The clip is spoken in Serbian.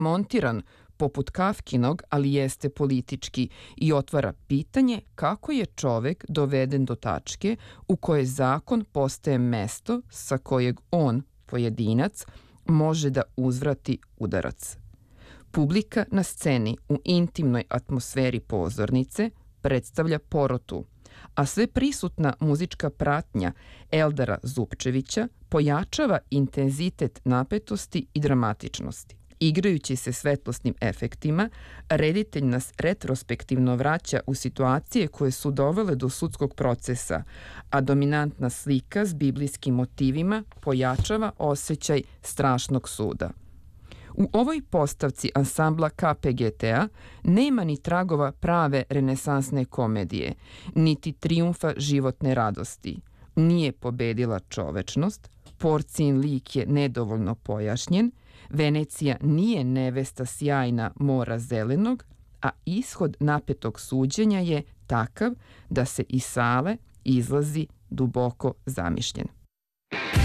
montiran poput Kafkinog, ali jeste politički i otvara pitanje kako je čovek doveden do tačke u kojoj zakon postaje mesto sa kojeg on, pojedinac, može da uzvrati udarac. Publika na sceni u intimnoj atmosferi pozornice predstavlja porotu, a sve prisutna muzička pratnja Eldara Zupčevića pojačava intenzitet napetosti i dramatičnosti. Igrajući se svetlosnim efektima, reditelj nas retrospektivno vraća u situacije koje su dovele do sudskog procesa, a dominantna slika s biblijskim motivima pojačava osjećaj strašnog suda. U ovoj postavci ansambla KPGT-a nema ni tragova prave renesansne komedije, niti trijumfa životne radosti. Nije pobedila čovečnost, Porcijin lik je nedovoljno pojašnjen, Venecija nije nevesta sjajna mora zelenog, a ishod napetog suđenja je takav da se iz sale izlazi duboko zamišljen.